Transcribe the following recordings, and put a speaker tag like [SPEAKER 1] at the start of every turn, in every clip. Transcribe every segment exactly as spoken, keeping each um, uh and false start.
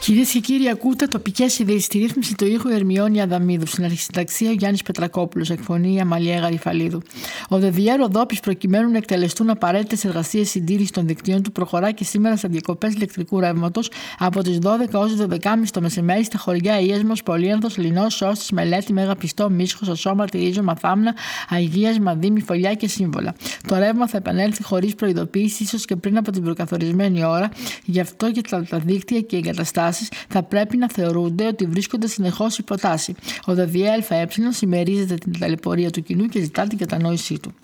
[SPEAKER 1] Κυρίες και κύριοι, ακούτε τοπικές ειδήσεις. Στη ρύθμιση του ήχου Ερμιόνη Αδαμίδου. Στην αρχισυνταξία ο Γιάννης Πετρακόπουλος. Εκφωνή η Αμαλία Γαριφαλίδου. Ο ΔΕΔΙΕ Ροδόπης, προκειμένου να εκτελεστούν απαραίτητες εργασίες συντήρησης των δικτύων του, προχωρά και σήμερα σε διακοπές ηλεκτρικού ρεύματος από τις δώδεκα ως δώδεκα και μισή το μεσημέρι στα χωριά Αΐασμος, Πολύανθος, Λινός, Σώστης, Μελέτη, Μεγαπιστό, Μίσχος, Ασώματη, Ρίζο, Μαθάμνα, Αγίας, Μαδίμη, Φωλιά και Σύμβολα. Το ρεύμα θα επανέλθει χωρίς προειδοποίηση, ίσως και πριν από την προκαθορισμένη ώρα, γι' αυτό και τα, τα δίκτυα και οι εγκαταστάσεις θα πρέπει να θεωρούνται ότι βρίσκονται συνεχώς υποτάση. Ο ΔΕΔΙΕ ΑΕ συμμερίζεται την ταλαιπωρία του κοινού και ζητά την κατανόησή του.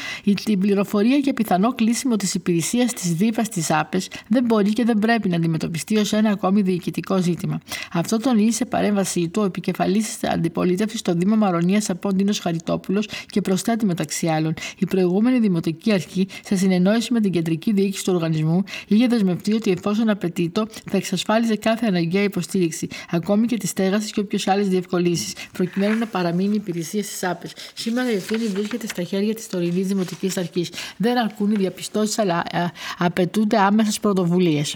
[SPEAKER 1] Η πληροφορία για πιθανό κλείσιμο της υπηρεσίας της ΔΥΠΑ στις ΑΠΕΣ δεν μπορεί και δεν πρέπει να αντιμετωπιστεί ως ένα ακόμη διοικητικό ζήτημα. Αυτό τονίζει σε παρέμβασή του ο επικεφαλής της αντιπολίτευσης στο Δήμο Μαρονίας Απόντινος Χαριτόπουλος και προσθέτει μεταξύ άλλων: η προηγούμενη Δημοτική Αρχή, σε συνεννόηση με την κεντρική διοίκηση του οργανισμού, είχε δεσμευτεί ότι εφόσον απαιτείτο θα εξασφάλιζε κάθε αναγκαία υποστήριξη, ακόμη και τη στέγαση και όποιες άλλες διευκολύνσεις, προκειμένου να παραμείνει η υπηρεσία στις ΑΠΕΣ. Σήμερα η ευθύνη βρίσκεται στα χέρια της τωρινής Δημοτικής Αρχής. Δεν αρκούν οι διαπιστώσεις, αλλά α, απαιτούνται άμεσες πρωτοβουλίες.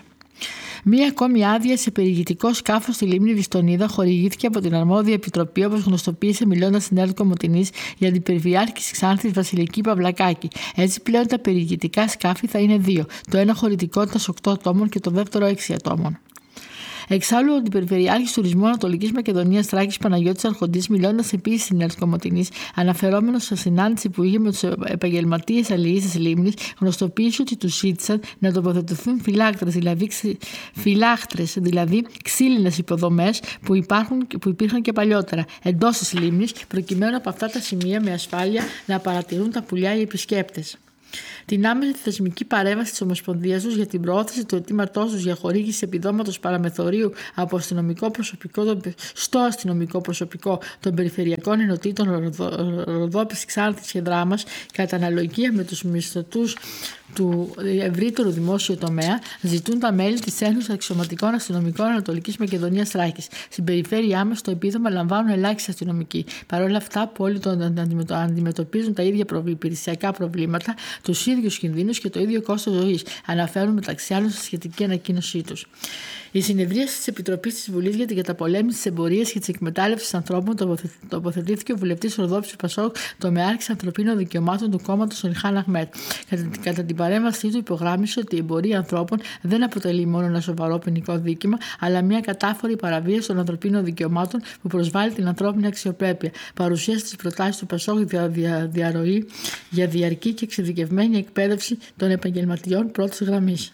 [SPEAKER 1] Μία ακόμη άδεια σε περιηγητικό σκάφος στη λίμνη Βιστονίδα χορηγήθηκε από την αρμόδια επιτροπή, όπως γνωστοποίησε μιλώντας στην ΕΡΤ Κομοτηνής για την περιφερειάρχηση Ξάνθης Βασιλική Παυλακάκη. Έτσι πλέον τα περιηγητικά σκάφη θα είναι δύο. Το ένα χωρητικότητας οκτώ ατόμων και το δεύτερο έξι ατόμων. Εξάλλου, ο Αντιπεριφερειάρχης Τουρισμού Ανατολικής Μακεδονίας Θράκης Παναγιώτης Αρχοντής, μιλώντας επίσης στην ΕΡΤ Κομοτηνής, αναφερόμενος σε συνάντηση που είχε με τους επαγγελματίες αλληλείς της λίμνης, γνωστοποίησε ότι τους ζήτησαν να τοποθετηθούν φυλάκτρες, δηλαδή, φυλάχτρες, δηλαδή ξύλινες υποδομές που, υπάρχουν, που υπήρχαν και παλιότερα εντός της λίμνης, προκειμένου από αυτά τα σημεία με ασφάλεια να παρατηρούν τα πουλιά οι επισκέπτες. Την άμεση θεσμική παρέμβαση της Ομοσπονδίας τους για την προώθηση του αιτήματός τους για χορήγηση επιδόματος παραμεθορίου από αστυνομικό προσωπικό, στο αστυνομικό προσωπικό των περιφερειακών ενωτήτων Ροδόπης, Ξάνθης και Δράμας, κατά αναλογία με τους μισθωτούς του ευρύτερου δημόσιου τομέα, ζητούν τα μέλη της Ένωσης Αξιωματικών Αστυνομικών Ανατολικής Μακεδονίας Θράκης. Στην περιφέρειά μας το επίδομα λαμβάνουν ελάχιστοι αστυνομικοί. Παρ' όλα αυτά, που όλοι αντιμετωπίζουν τα ίδια υπηρεσιακά προβλήματα, τους ίδιους κινδύνους και το ίδιο κόστος ζωής, αναφέρουν μεταξύ άλλων στη σχετική ανακοίνωσή τους. Η συνεδρίαση της Επιτροπής της Βουλής για την καταπολέμηση της εμπορίας και της εκμετάλλευσης ανθρώπων τοποθετήθηκε ο βουλευτής Ροδόπης Πασόκ, τομεάρχης ανθρωπίνων δικαιωμάτων του κόμματος Ιλχάν Αχμέτ. Κατά, κατά την παρέμβασή του, υπογράμμισε ότι η εμπορία ανθρώπων δεν αποτελεί μόνο ένα σοβαρό ποινικό δίκημα, αλλά μια κατάφορη παραβίαση των ανθρωπίνων δικαιωμάτων που προσβάλλει την ανθρώπινη αξιοπρέπεια. Παρουσίασε τις προτάσεις του Πασόκ για δια, διαρροή για διαρκή και εξειδικευμένη εκπαίδευση των επαγγελματιών πρώτης γραμμής.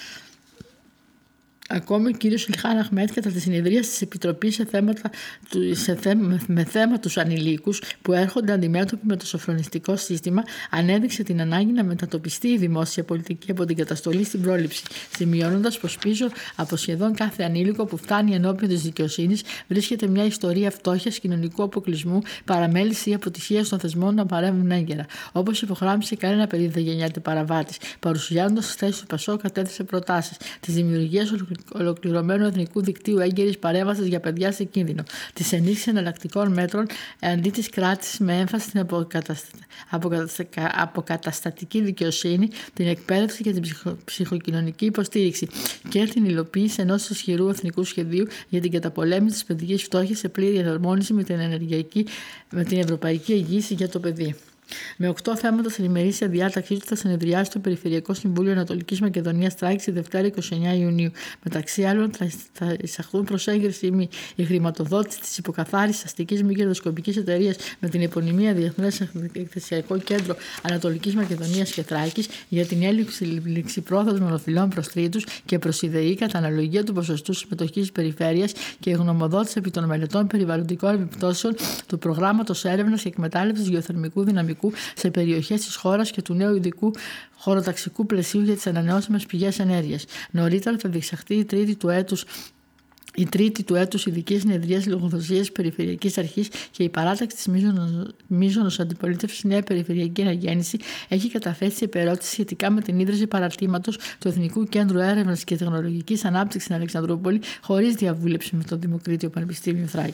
[SPEAKER 1] Ακόμη ο κ. Ιλχάν Αχμέτ, κατά τη συνεδρία της Επιτροπής σε θέματα, σε θέμα, με θέμα τους ανηλίκους που έρχονται αντιμέτωποι με το σοφρονιστικό σύστημα, ανέδειξε την ανάγκη να μετατοπιστεί η δημόσια πολιτική από την καταστολή στην πρόληψη, σημειώνοντας πως πίσω από σχεδόν κάθε ανήλικο που φτάνει ενώπιον της δικαιοσύνης βρίσκεται μια ιστορία φτώχειας, κοινωνικού αποκλεισμού, παραμέλησης ή αποτυχίας των θεσμών να παρέμβουν έγκαιρα. Όπως υπογράμμισε, κανένα παιδί δεν γεννιέται παραβάτης. Παρουσιάζοντας τις θέσεις του Πασόκ, κατέθεσε προτάσεις της δημιουργίας ολοκληρωμένου εθνικού δικτύου έγκαιρης παρέμβασης για παιδιά σε κίνδυνο, της ενίσχυσης εναλλακτικών μέτρων αντί της κράτησης με έμφαση στην αποκαταστα... αποκαταστα... αποκαταστατική δικαιοσύνη, την εκπαίδευση και την ψυχο... ψυχοκοινωνική υποστήριξη και την υλοποίηση ενός ισχυρού εθνικού σχεδίου για την καταπολέμηση της παιδικής φτώχειας σε πλήρη εναρμόνιση με την, ενεργειακή... με την Ευρωπαϊκή Εγγύηση για το παιδί. Με οκτώ θέματα στην ημερήσια διάταξή του θα συνεδριάσει το Περιφερειακό Συμβούλιο Ανατολικής Μακεδονίας Θράκης τη Δευτέρα είκοσι εννέα Ιουνίου. Μεταξύ άλλων, θα εισαχθούν προς έγκριση η χρηματοδότηση της υποκαθάρισης αστικής μη κερδοσκοπικής εταιρείας με την επωνυμία Διεθνές Εκθεσιακό Κέντρο Ανατολικής Μακεδονίας και Θράκης για την έλλειψη ληξιπρόθεσμων οφειλών προς τρίτους και προς ιδεή κατά αναλογία του ποσοστού συμμετοχής της περιφέρειας και η γνωμοδότηση επί των μελετών περιβαλλοντικών επιπτώσεων του προγράμματος έρευνας και εκμετάλλευσης γεωθερμικού δυναμικού σε περιοχές της χώρας και του νέου ειδικού χωροταξικού πλαισίου για τις ανανεώσιμες πηγές ενέργειας. Νωρίτερα θα διεξαχθεί η τρίτη του έτους Η τρίτη του έτους ειδική συνεδρία λογοδοσίας Περιφερειακής Αρχής και η παράταξη της μείζωνος αντιπολίτευσης Νέα Περιφερειακή Αναγέννηση έχει καταθέσει επερώτηση σχετικά με την ίδρυση παραρτήματος του Εθνικού Κέντρου Έρευνας και Τεχνολογικής Ανάπτυξης στην Αλεξανδρούπολη, χωρίς διαβούλευση με το Δημοκρίτιο Πανεπιστήμιο Θράκης.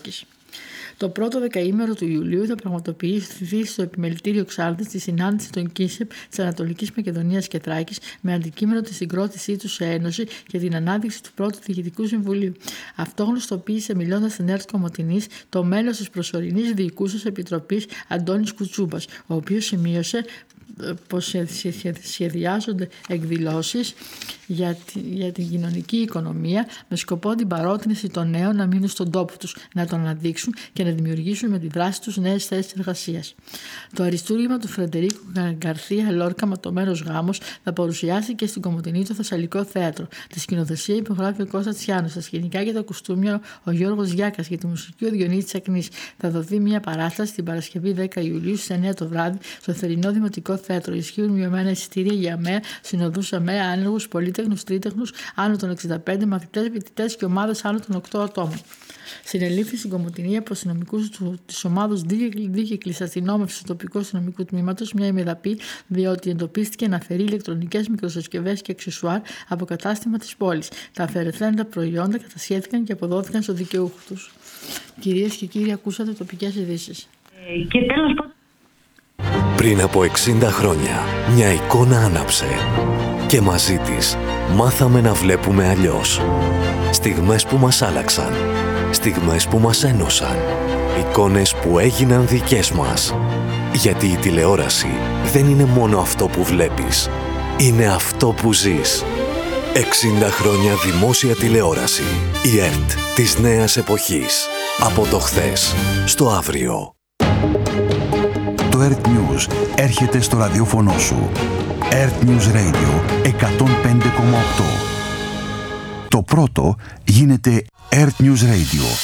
[SPEAKER 1] Το πρώτο δεκαήμερο του Ιουλίου θα πραγματοποιηθεί στο επιμελητήριο Ξάρδης τη συνάντηση των ΚΙΣΕΠ της Ανατολικής Μακεδονίας και Θράκης με αντικείμενο τη συγκρότησή του σε ένωση και την ανάδειξη του πρώτου Διοικητικού Συμβουλίου. Αυτό γνωστοποίησε μιλώντας στην ΕΡΤ Κομοτηνής το μέλος της προσωρινής Διοικούσας Επιτροπής Αντώνης Κουτσούμπας, ο οποίος σημείωσε πως σχεδιάζονται εκδηλώσεις για, τη, για την κοινωνική οικονομία με σκοπό την παρότρινση των νέων να μείνουν στον τόπο τους, να τον αναδείξουν και να δημιουργήσουν με τη δράση τους νέες θέσεις εργασίας. Το αριστούργημα του Φρεντερίκο Γκαρθία Λόρκα ματωμένος γάμος θα παρουσιάσει και στην Κομοτηνή το Θεσσαλικό Θέατρο. Τη σκηνοθεσία υπογράφει ο Κώστας Τσιάνος, τα σκηνικά και τα κουστούμια ο Γιώργος Γιάκας και τη μουσική ο Διονύσης Ακνής. Θα δοθεί μια παράσταση την Παρασκευή δέκα Ιουλίου στις εννιά το βράδυ στο Θερινό Δημοτικό Θέατρο. Ισχύουν μειωμένα εισιτήρια για ΑΜΕΑ, συνοδούς ΑΜΕΑ, άνεργους, πολύτεχνους, τρίτεχνους, άνω των εξήντα πέντε, μαθητές, φοιτητές και ομάδες άνω των οκτώ ατόμων. Συνελήφθη στην Κομοτηνή από αστυνομικούς της ομάδος δίκαικλης αστυνόμευσης του τοπικού αστυνομικού τμήματος μια ημεδαπή, διότι εντοπίστηκε να αφαιρεί ηλεκτρονικές μικροσυσκευές και αξεσουάρ από κατάστημα της πόλης. Τα αφαιρεθέντα προϊόντα κατασχέθηκαν και αποδόθηκαν στο δικαιούχο τους. Κυρίες και κύριοι, ακούσατε τοπικές ειδήσεις.
[SPEAKER 2] Ε, και τέλος πάντων.
[SPEAKER 3] Πριν από εξήντα χρόνια, μια εικόνα άναψε και μαζί της μάθαμε να βλέπουμε αλλιώς. Στιγμές που μας άλλαξαν, στιγμές που μας ένωσαν, εικόνες που έγιναν δικές μας. Γιατί η τηλεόραση δεν είναι μόνο αυτό που βλέπεις, είναι αυτό που ζεις. εξήντα χρόνια δημόσια τηλεόραση. Η ΕΡΤ της νέας εποχής. Από το χθες στο αύριο.
[SPEAKER 4] Το ΕΡΤ News έρχεται στο ραδιόφωνο σου. ΕΡΤ News Radio εκατόν πέντε κόμμα οκτώ. Το πρώτο γίνεται ΕΡΤ News Radio.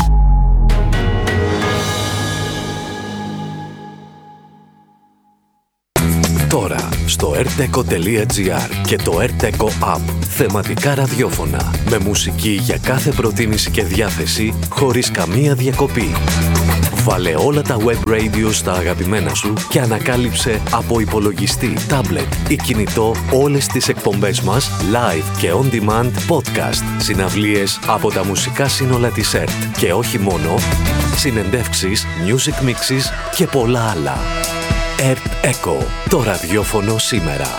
[SPEAKER 3] Τώρα στο ερτεκο τελεία τζι άρ και το ερτεκο App θεματικά ραδιόφωνα με μουσική για κάθε προτίμηση και διάθεση χωρίς καμία διακοπή. Βάλε όλα τα web radio στα αγαπημένα σου και ανακάλυψε από υπολογιστή, τάμπλετ ή κινητό όλες τις εκπομπές μας live και on demand podcast, συναυλίες από τα μουσικά σύνολα της ΕΡΤ και όχι μόνο, συνεντεύξεις, music mixes και πολλά άλλα. ΕΡΤ Echo, το ραδιόφωνο σήμερα.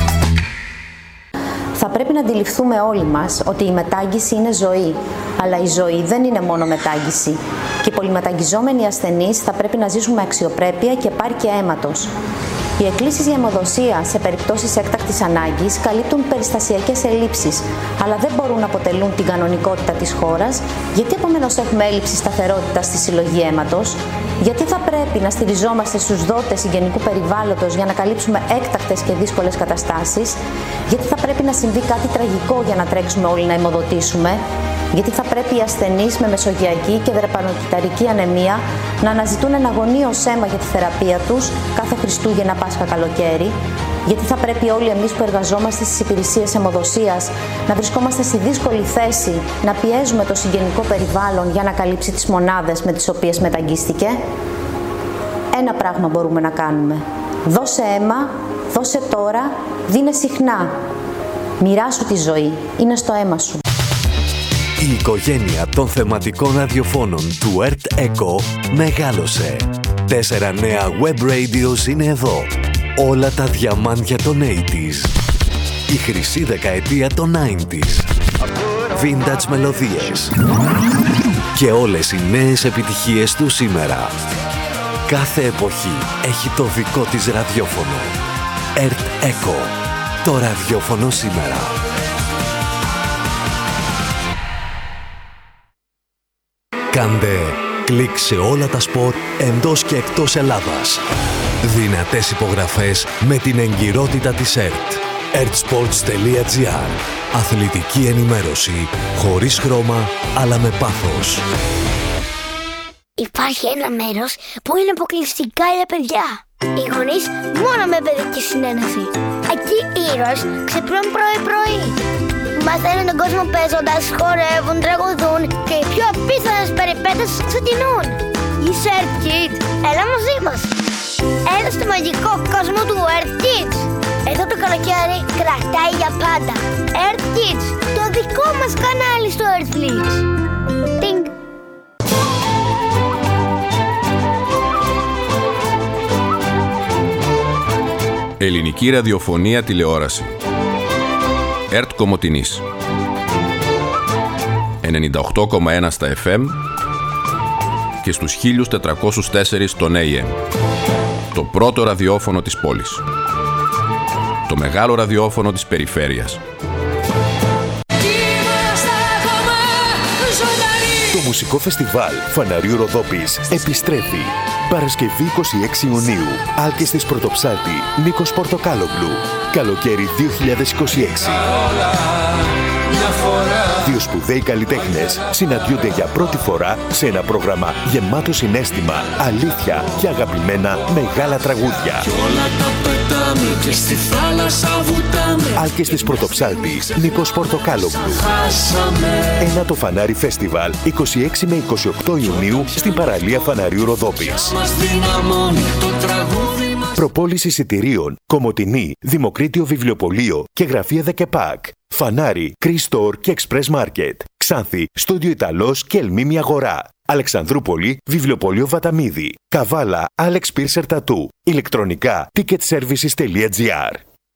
[SPEAKER 5] Θα πρέπει να αντιληφθούμε όλοι μας ότι η μετάγγιση είναι ζωή, αλλά η ζωή δεν είναι μόνο μετάγγιση. Και οι πολυμεταγγιζόμενοι ασθενείς θα πρέπει να ζήσουν με αξιοπρέπεια και επάρκεια αίματος. Οι εκκλήσεις για αιμοδοσία σε περιπτώσεις έκτακτης ανάγκης καλύπτουν περιστασιακές ελλείψεις, αλλά δεν μπορούν να αποτελούν την κανονικότητα της χώρας, γιατί επομένως έχουμε έλλειψη σταθερότητας στη συλλογή αίματος, γιατί θα πρέπει να στηριζόμαστε στους δότες συγγενικού περιβάλλοντος για να καλύψουμε έκτακτες και δύσκολες καταστάσεις, γιατί θα πρέπει να συμβεί κάτι τραγικό για να τρέξουμε όλοι να αιμοδοτήσουμε, γιατί θα πρέπει οι ασθενείς με μεσογειακή και δρεπανοκυταρική ανεμία να αναζητούν ένα αγωνίως αίμα για τη θεραπεία τους κάθε Χριστούγεννα, Πάσχα, καλοκαίρι, γιατί θα πρέπει όλοι εμείς που εργαζόμαστε στις υπηρεσίες αιμοδοσίας να βρισκόμαστε στη δύσκολη θέση να πιέζουμε το συγγενικό περιβάλλον για να καλύψει τις μονάδες με τις οποίες μεταγγίστηκε. Ένα πράγμα μπορούμε να κάνουμε. Δώσε αίμα, δώσε τώρα, δίνε συχνά. Μοιράσου τη ζωή, είναι στο αίμα σου.
[SPEAKER 3] Η οικογένεια των θεματικών ραδιοφώνων του ΕΡΤ Echo μεγάλωσε. Τέσσερα νέα web radios είναι εδώ. Όλα τα διαμάντια των ογδόντα. Η χρυσή δεκαετία των ενενήντα. Vintage μελωδίες. Και όλες οι νέες επιτυχίες του σήμερα. Κάθε εποχή έχει το δικό της ραδιόφωνο. ΕΡΤ Echo. Το ραδιόφωνο σήμερα. Κάντε κλικ σε όλα τα σποτ εντός και εκτός Ελλάδας. Δυνατές υπογραφές με την εγκυρότητα της ΕΡΤ. ερτsports τελεία τζι άρ. Αθλητική ενημέρωση χωρίς χρώμα αλλά με πάθος.
[SPEAKER 6] Υπάρχει ένα μέρος που είναι αποκλειστικά για παιδιά. Οι γονείς μόνο με παιδική συνένεση. Εκεί οι ήρωες ξυπνούν πρωί-πρωί. Μαθαίνουν τον κόσμο παίζοντας, χορεύουν, τραγουδούν και οι πιο απίθανες περιπέτειες ξεκινούν. Είσαι Earth Kids, έλα μαζί μας. Έλα στο μαγικό κόσμο του Earth Kids. Εδώ το καλοκαίρι κρατάει για πάντα. Earth Kids, το δικό μας κανάλι στο Earthflix. Τινγκ.
[SPEAKER 2] Ελληνική ραδιοφωνία τηλεόραση. ΕΡΤ Κομοτηνής. ενενήντα οκτώ κόμμα ένα στα εφ εμ και στους χίλια τετρακόσια τέσσερα στον έι εμ. Το πρώτο ραδιόφωνο της πόλης. Το μεγάλο ραδιόφωνο της περιφέρειας.
[SPEAKER 3] Το μουσικό φεστιβάλ Φαναριού Ροδόπης επιστρέφει. Παρασκευή είκοσι έξι Ιουνίου. Άλκης της Πρωτοψάλτη, Νίκος Πορτοκάλογλου. Καλοκαίρι δύο χιλιάδες είκοσι έξι. Δύο σπουδαίοι καλλιτέχνες συναντιούνται για πρώτη φορά σε ένα πρόγραμμα γεμάτο συναίσθημα, αλήθεια και αγαπημένα μεγάλα τραγούδια. Άλκης της Πρωτοψάλτης, Νίκος Πορτοκάλογλου. Ένα το Φανάρι Φεστιβάλ είκοσι έξι με είκοσι οκτώ Ιουνίου στην παραλία Φαναριού Ροδόπης. Προπόληση εισιτηρίων, Κομοτηνή, Δημοκρίτιο Βιβλιοπωλείο και Γραφεία ΔΕΚΕΠΑΚ. Φανάρι, Κρίστορ και Express Market. Ξάνθη, Στούντιο Ιταλός και Ελμίμη Αγορά. Αλεξανδρούπολη, Βιβλιοπωλείο Βαταμίδη. Καβάλα, Alex Piercer Tattoo. Ηλεκτρονικά, ticketservices τελεία gr.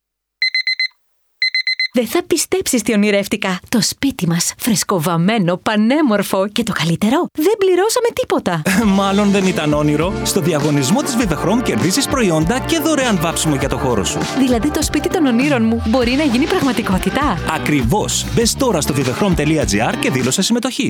[SPEAKER 7] Δεν θα πιστέψεις τι ονειρεύτηκα. Το σπίτι μας, φρεσκοβαμμένο, πανέμορφο και το καλύτερο, δεν πληρώσαμε τίποτα.
[SPEAKER 8] Μάλλον δεν ήταν όνειρο. Στο διαγωνισμό της Vivechrom κερδίζεις προϊόντα και δωρεάν βάψιμο για το χώρο σου.
[SPEAKER 7] Δηλαδή το σπίτι των ονείρων μου μπορεί να γίνει πραγματικότητα.
[SPEAKER 8] Ακριβώς. Μπες τώρα στο vivechrom τελεία gr και δήλωσε συμμετοχή.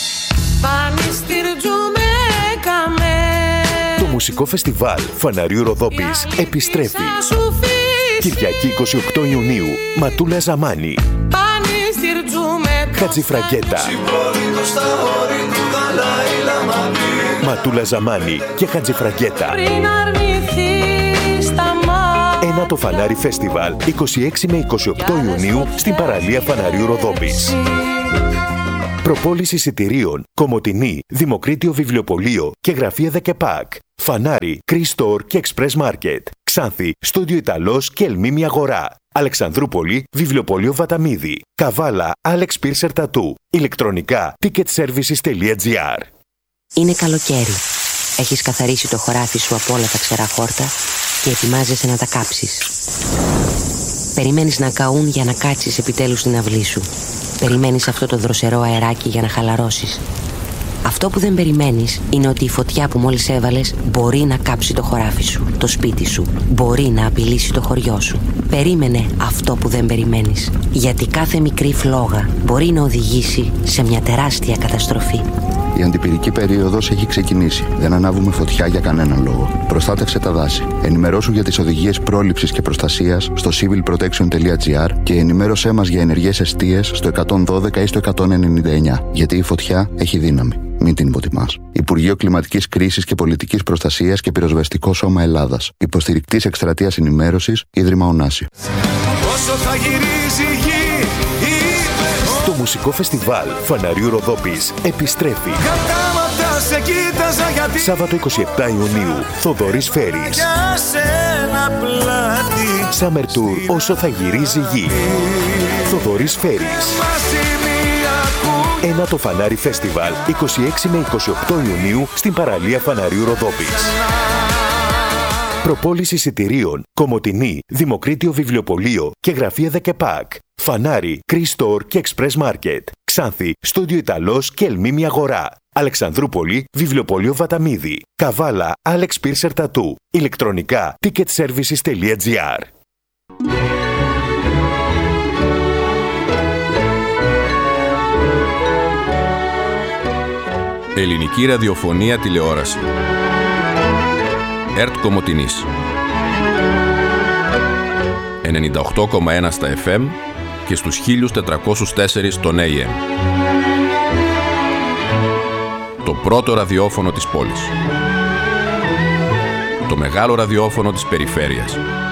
[SPEAKER 3] Το μουσικό φεστιβάλ Φαναριού Ροδόπης επιστρέφει. Κυριακή είκοσι οκτώ Ιουνίου, Ματούλα Ζαμάνη, Χατζηφραγκέτα. Ματούλα Ζαμάνη και Χατζηφραγκέτα. Ένα το Φανάρι Φεστιβάλ είκοσι έξι με είκοσι οκτώ Ιουνίου στην παραλία Φαναριού Ροδόπης. Προπόληση εισιτηρίων, Κομοτηνή, Δημοκρίτιο Βιβλιοπωλείο και Γραφεία ΔΕΚΕΠΑΚ. Φανάρι, Κρίστορ και Express Market. Ξάνθη, Στούντιο Ιταλός και Ελμίμη Αγορά. Αλεξανδρούπολη, Βιβλιοπωλείο Βαταμίδη. Καβάλα, Alex Piercer Tattoo. Ηλεκτρονικά, ticketservices τελεία gr.
[SPEAKER 9] Είναι καλοκαίρι. Έχεις καθαρίσει το χωράφι σου από όλα τα ξερά χόρτα και ετοιμάζεσαι να τα κάψεις. Περιμένεις να καούν για να κάτσεις επιτέλους στην αυλή σου. Περιμένεις αυτό το δροσερό αεράκι για να χαλαρώσεις. Αυτό που δεν περιμένεις είναι ότι η φωτιά που μόλις έβαλες μπορεί να κάψει το χωράφι σου, το σπίτι σου. Μπορεί να απειλήσει το χωριό σου. Περίμενε αυτό που δεν περιμένεις. Γιατί κάθε μικρή φλόγα μπορεί να οδηγήσει σε μια τεράστια καταστροφή.
[SPEAKER 10] Η αντιπυρική περίοδος έχει ξεκινήσει. Δεν ανάβουμε φωτιά για κανέναν λόγο. Προστάτευσε τα δάση. Ενημερώσου για τις οδηγίες πρόληψης και προστασίας στο civil protection τελεία gr και ενημέρωσέ μας για ενεργές εστίες στο εκατόν δώδεκα ή στο εκατόν ενενήντα εννιά. Γιατί η φωτιά έχει δύναμη. Μην την υποτιμάς. Υπουργείο Κλιματικής Κρίσης και Πολιτικής Προστασίας και Πυροσβεστικό Σώμα Ελλάδας. Υποστηρικτής εκστρατείας ενημέρωσης, Ίδρυμα Ωνάση.
[SPEAKER 3] Το μουσικό φεστιβάλ Φαναριού Ροδόπης επιστρέφει. Σάββατο είκοσι επτά Ιουνίου, Θοδωρής Φέρης. Summer Tour όσο θα γυρίζει η γη. Θοδωρής Φέρης. Ένα το Φανάρι Φεστιβάλ είκοσι έξι με είκοσι οκτώ Ιουνίου στην παραλία Φαναριού Ροδόπης. Προπόληση εισιτηρίων, Κομοτηνή, Δημοκρίτιο Βιβλιοπωλείο και Γραφεία ΔΕΚΕΠΑΚ. Φανάρι, Κρίστορ και Express Market. Ξάνθη, Στούντιο Ιταλός και Ελμίμη Αγορά. Αλεξανδρούπολη, Βιβλιοπωλείο Βαταμίδη. Καβάλα, Alex Piercer Tattoo. Ηλεκτρονικά, ticketservices τελεία gr.
[SPEAKER 2] Ελληνική ραδιοφωνία τηλεόραση. ΕΡΤ Κομοτηνής. ενενήντα οκτώ κόμμα ένα στα εφ εμ και στους χίλια τετρακόσια τέσσερα στον έι εμ. Το πρώτο ραδιόφωνο της πόλης. Το μεγάλο ραδιόφωνο της περιφέρειας.